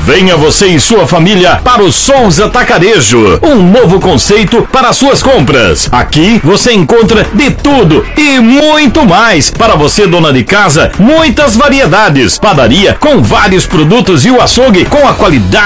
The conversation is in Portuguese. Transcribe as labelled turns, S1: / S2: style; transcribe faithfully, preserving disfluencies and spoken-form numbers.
S1: Venha você e sua família para o Souza Atacarejo, um novo conceito para suas compras. Aqui você encontra de tudo e muito mais. Para você, dona de casa, muitas variedades. Padaria com vários produtos e o açougue com a qualidade